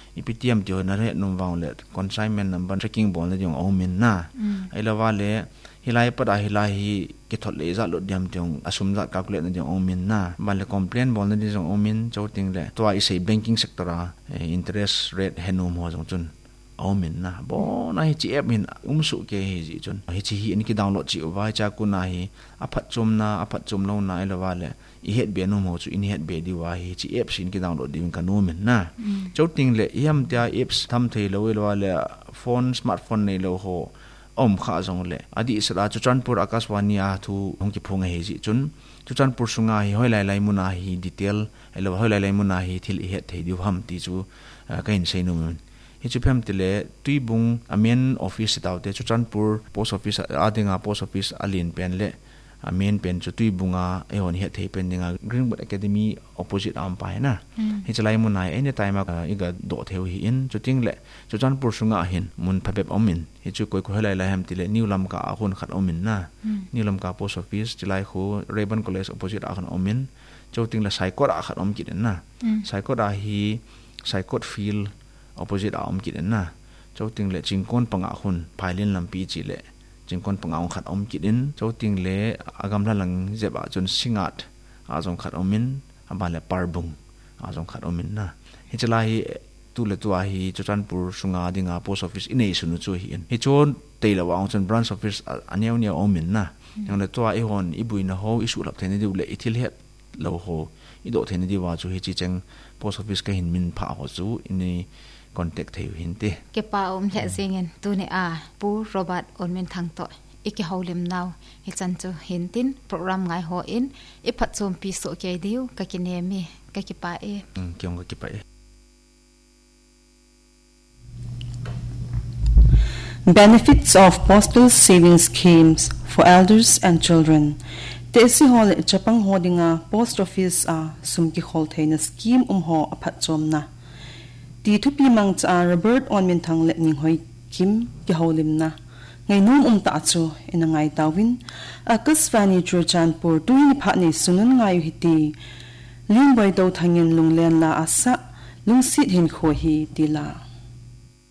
ipitiam tio na re num wang le consignment number tracking bon le jong omin na ai lawa le hilai pada hilai hi ke thot le za lo diam tiong asum za calculate na jong omin na ban le complain bon le jong omin choting le to ai sei banking sector interest rate henum ho jong chun omin na bo na hi chi app min su ke hi ji chun hi chi hi in ki download chi wa cha ku na hi aphat chum lo na ai lawa le I het be no mo chu in het be di wa hi chi apps in ki download di kan no men na choting le yam tia apps tham thei lo le phone smartphone nei lo ho om kha jong le adi sra chu chanpur akaswani a thu hong ki phung he ji chun chu chanpur sunga hi hoi lai muna hi detail hello hoi lai muna hi thil het thei di ham ti chu kain sei no men hi chu phem tile tuibung amen office taute chu chanpur post office adinga post office alin pen le amen pen chu tuibunga ehon he thei pen ninga greenwood academy opposite am pa na hi chalai mun nai any time iga do theu hi in chu ting le chu chanpur sunga hin mun phapep omin hi chu koi ko helai lai ham tile new lam ka ahun khat omin na new lam ka post office chalai khu Raven college opposite ahun omin chu ting la saikot a khat om kit na saikot a hi saikot field opposite am kit na chu ting le chingkon panga hun phailin lampi chi le chingkon pangaung khat om kidin choting le agam la lang jeba chun singat azong khat omin abale parbung azong khat omin na hichala hi tu le tu hi chochanpur sunga dinga post office inei sunu chu hi in hi chon teila wang chon branch office aneu ne omin na yang le to a hon ibuina ho isu lap theni du le ithil het lo ho ido theni di wa chu hi chi cheng post office ka hin min pha ho chu ini contact theu hinte ke pa om le zingen tu ne a pu robot on men thang to iki haulim now hi chan chu hintin program ngai ho in i phat chom pi so ke diu ka ki ne mi ka ki pa e kyong ka ki pa e Benefits of postal savings schemes for elders and children. Tesi hol chapang hodinga post office a sumki hol theina scheme ho aphat chom na ti thupi mang cha Robert on min thang le ning hoi kim ki holim na ngai num ta chu ina ngai tawin akaswani Chanpur tuini phani sunun ngai hiti lim bai do thangin lunglen la asa lungsit hin kho hi tila